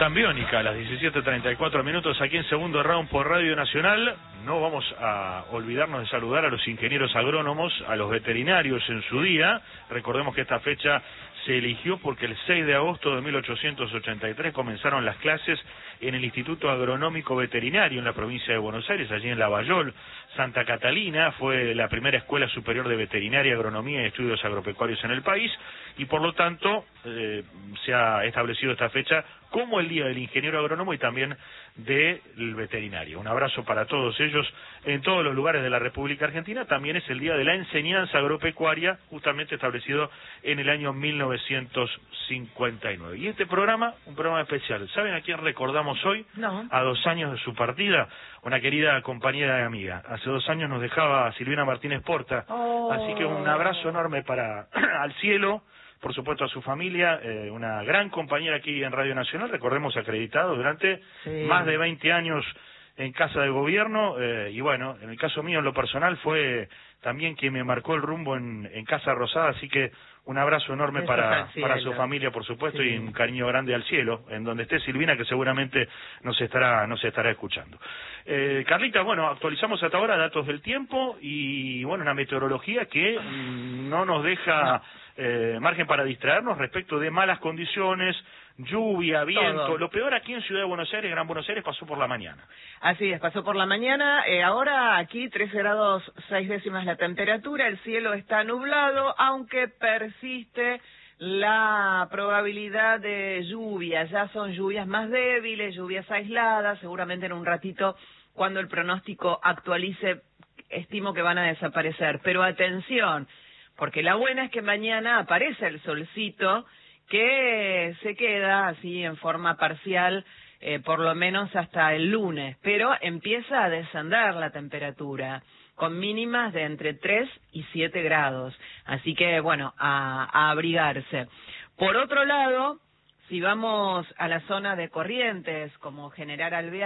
Tan Biónica, a las 17:34 minutos aquí en Segundo Round por Radio Nacional. No vamos a olvidarnos de saludar a los ingenieros agrónomos, a los veterinarios en su día. Recordemos que esta fecha se eligió porque el 6 de agosto de 1883 comenzaron las clases en el Instituto Agronómico Veterinario en la provincia de Buenos Aires, allí en Lavallol. Santa Catalina fue la primera escuela superior de veterinaria, agronomía y estudios agropecuarios en el país, y por lo tanto se ha establecido esta fecha como el Día del Ingeniero Agrónomo y también del veterinario. Un abrazo para todos ellos en todos los lugares de la República Argentina. También es el Día de la Enseñanza Agropecuaria, justamente establecido en el año 1959. Y este programa, un programa especial. ¿Saben a quién recordamos hoy? No. A 2 años de su partida, una querida compañera y amiga. Hace 2 años nos dejaba Silvina Martínez Porta, así que un abrazo enorme para al cielo, por supuesto a su familia, una gran compañera aquí en Radio Nacional, recordemos acreditado durante más de 20 años en Casa de Gobierno, y bueno, en el caso mío en lo personal fue también quien me marcó el rumbo en Casa Rosada, así que un abrazo enorme para su familia, por supuesto, y un cariño grande al cielo, en donde esté Silvina, que seguramente nos estará escuchando. Carlita, bueno, actualizamos hasta ahora datos del tiempo y, bueno, una meteorología que no nos deja margen para distraernos respecto de malas condiciones, lluvia, viento. Todo. Lo peor aquí en Ciudad de Buenos Aires, Gran Buenos Aires, pasó por la mañana. Así es, pasó por la mañana. Ahora aquí 13 grados 6 décimas la temperatura, el cielo está nublado, aunque persiste la probabilidad de lluvia. Ya son lluvias más débiles, lluvias aisladas, seguramente en un ratito, cuando el pronóstico actualice, estimo que van a desaparecer. Pero atención, porque la buena es que mañana aparece el solcito, que se queda así en forma parcial, por lo menos hasta el lunes, pero empieza a descender la temperatura, con mínimas de entre 3 y 7 grados, así que bueno, a abrigarse. Por otro lado, si vamos a la zona de Corrientes, como General Alvear,